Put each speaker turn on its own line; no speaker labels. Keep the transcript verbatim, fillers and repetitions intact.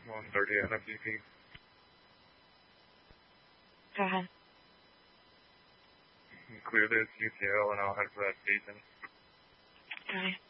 one thirty N F D P.
Go ahead.
Clear this U T L and I'll head for that station.
Okay.